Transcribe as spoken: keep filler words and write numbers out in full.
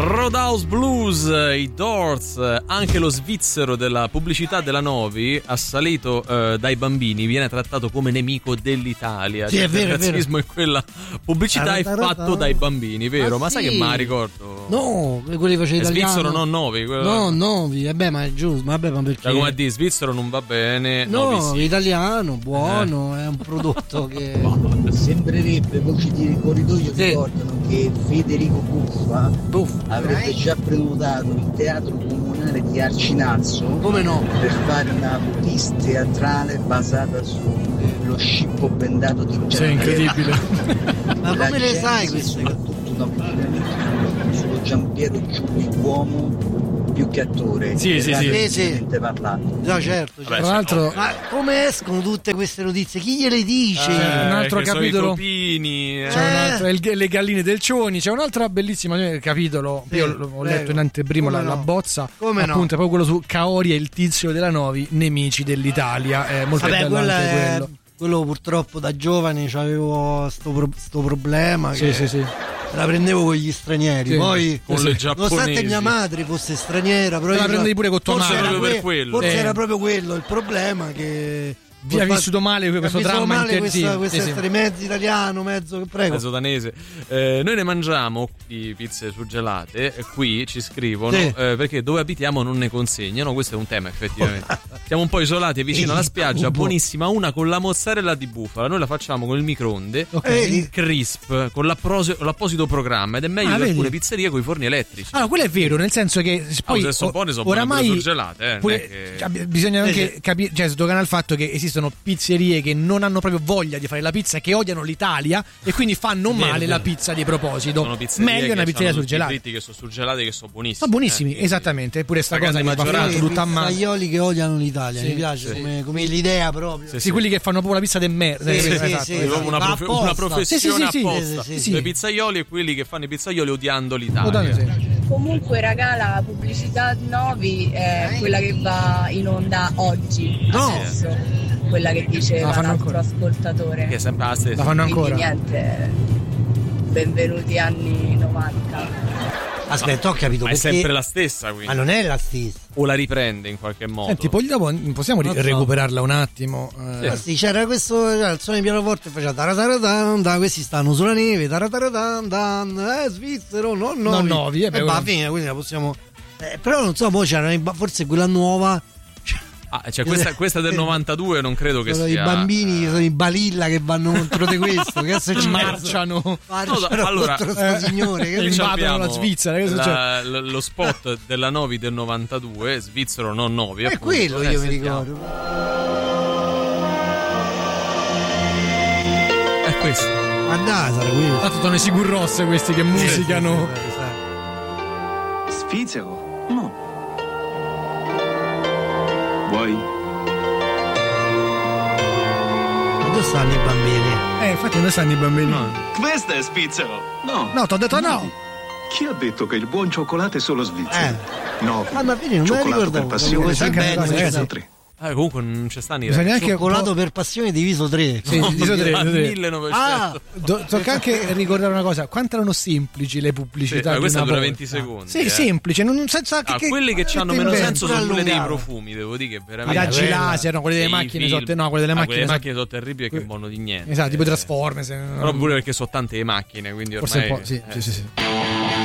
Roadhouse Blues, i Doors. Anche lo svizzero della pubblicità della Novi, assalito eh, dai bambini, viene trattato come nemico dell'Italia. Sì, cioè, è vero, il razzismo in quella pubblicità è fatto dai bambini, vero? Ma, ma sai sì. che me la ricordo? No, quelli faceva italiano. Svizzero, non Novi. Quello... No, Novi, vabbè, ma è giusto, vabbè, ma perché? Cioè, come a dire, svizzero non va bene. No, Novi sì. Italiano, buono, eh. È un prodotto che sembrerebbe, voci di corridoio sì. ricordano che Federico Buffa Buffa. avrebbe già prenotato il teatro comunale di Arcinazzo. Come no? Per fare una pista teatrale basata sullo scippo bendato di Sei incredibile. Ma come le sai queste cose? Soprattutto dopo sullo Giampiero Giulli uomo più che attore. Sì, sì, sì. sì. Parlando. No, certo. Vabbè, Tra l'altro, no, ma come escono tutte queste notizie? Chi gliele dice? Eh, un altro che capitolo. Sono i topini, eh. C'è un altro, il, le galline del Cioni. C'è un altro bellissimo capitolo. Sì, io l'ho prego. letto in anteprima la, no? la bozza. Come appunto, no? è proprio quello su Caori e il tizio della Novi, nemici dell'Italia. È molto Vabbè, bello anche è... quello. Quello purtroppo da giovane avevo sto, pro- sto problema. Sì, che sì, sì. La prendevo con gli stranieri. Sì. Poi, con le giapponesi. nonostante mia madre fosse straniera, però la io prendevi pure con tua forse madre era per que- quello. Forse Eh. era proprio quello il problema che. Vi ha vissuto male questo dramma male inter- questa, sì, questo sì, sì. essere mezzo italiano, mezzo prego. Mezzo danese. Eh, noi ne mangiamo di pizze surgelate. Qui ci scrivono Sì. eh, perché dove abitiamo non ne consegnano. Questo è un tema, effettivamente. Siamo un po' isolati e vicino alla spiaggia. Buonissima una con la mozzarella di bufala. Noi la facciamo con il microonde, Ok. in crisp, con l'appros- l'apposito programma. Ed è meglio Ah, di vedi? alcune pizzerie con i forni elettrici. Allora, quello è vero, nel senso che poi se sono buone, sono oramai buone pure surgelate, eh, pure- non è che- cioè, bisogna anche capire, cioè sdoganare il fatto che esistono pizzerie che non hanno proprio voglia di fare la pizza, che odiano l'Italia e quindi fanno Vero, male vero. la pizza di proposito. Sono pizzerie Meglio che una pizzeria hanno tutti i surgelata. fritti che sono surgelati, che sono buonissimi. Sono buonissimi, eh, esattamente. Eppure sta la cosa grande che va maggioranza- fatta tutta a mano. pizzaioli che odiano l'Italia, Sì, mi piace sì. come, come l'idea proprio. Sì, Sì, quelli che fanno proprio la pizza del merda. Sì, eh, sì, esatto, sì, È esatto. proprio una, Ma profe- apposta. una professione Sì, sì, sì, sì. apposta. Sì, sì, sì. Dei pizzaioli e quelli che fanno i pizzaioli odiando l'Italia. Oh, dai, sì. Comunque raga, la pubblicità Novi è quella che va in onda oggi, No. adesso, quella che diceva La fanno l'altro ancora? ascoltatore. Che è sempre la stessa. La fanno Quindi ancora. niente, benvenuti anni novanta. Aspetta, ho capito Ma è perché. sempre la stessa, quindi. Ma non è la stessa. O la riprende in qualche modo. Senti, poi dopo possiamo ri- Non so. recuperarla un attimo. Eh, Ah, sì, c'era questo, c'era il suono di pianoforte faceva tarataradan, da, questi stanno sulla neve, tarataradan, dan, eh, svizzero, non novi. Non novi, eh, beh, e va, ora- fine, quindi la possiamo. Eh, però non so, poi c'era i ba- forse quella nuova. Ah, cioè questa, questa del novantadue non credo che sono sia. i bambini, sono i balilla che vanno contro di questo. Che se ci marciano. marciano No, allora, contro sto eh, signore. Che Qui Ci invadono abbiamo la Svizzera, che la- l- lo spot della Novi del novantadue, svizzero non Novi. è appunto. quello Eh, io mi sentiamo. ricordo. È questo. Ma dai, sarà quello. Tanto sono i Sigur Rós questi che musicano. Sì, sì, sì, sì. Svizzero? No. Vuoi? Dove stanno i bambini? Eh, infatti dove stanno i bambini? Questo è svizzero? No. No, t'ho detto no. Chi ha detto che il buon cioccolato è solo svizzero? Eh. No. Ah, ma vedi, non me la Cioccolato ricordavo. per passione. Così anche bene, una cosa cioè, diversa. tre. Eh, comunque non c'è sta Bisogna niente. anche un cioccolato po'- per passione diviso tre. Sì, diviso tre, Al diviso tre. millenovecento. Ah, Do- tocca anche ricordare una cosa, quanto erano semplici le Sì, pubblicità ma di questa una dura volta. venti secondi. Sì, eh. semplice, non senza Ah, che, quelle che hanno meno invento. senso sono quelle dei allungato. profumi, devo dire che I veramente. raggi quella- laser, no, quelle delle E i macchine film. sotto, no, quelle delle Ah, macchine, quelle sotto- macchine sono terribili e che buono di niente. Esatto, tipo Eh, Transformers. Però pure perché sono tante le macchine, quindi ormai Forse un po', sì, eh, sì, sì, sì.